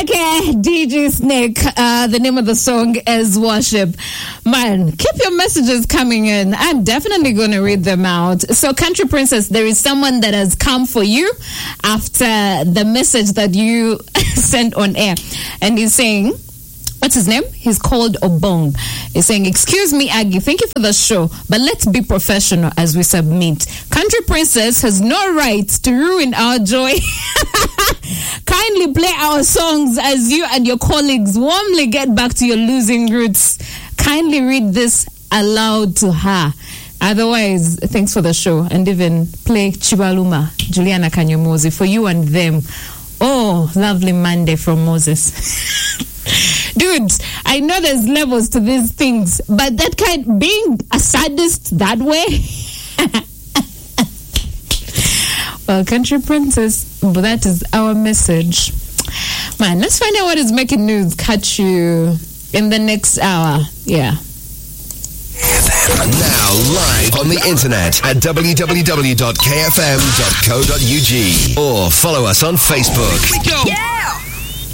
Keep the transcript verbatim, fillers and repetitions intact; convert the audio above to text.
Okay, D J Snake. Uh, the name of the song is Worship. Man, keep your messages coming in. I'm definitely going to read them out. So, Country Princess, there is someone that has come for you after the message that you sent on air. And he's saying, what's his name? He's called Obong. He's saying, excuse me, Aggie, thank you for the show, but let's be professional as we submit. Country Princess has no right to ruin our joy. Kindly play our songs as you and your colleagues warmly get back to your losing roots. Kindly read this aloud to her. Otherwise, thanks for the show. And even play Chibaluma, Juliana Kanyomozi, for you and them. Oh, lovely Monday from Moses. Dude, I know there's levels to these things, but that kind, being a sadist that way. Well, Country Princess, but that is our message. Man, let's find out what is making news. Catch you in the next hour. Yeah. Now live on the internet at w w w dot k f m dot co dot u g or follow us on Facebook. Here we go. Yeah!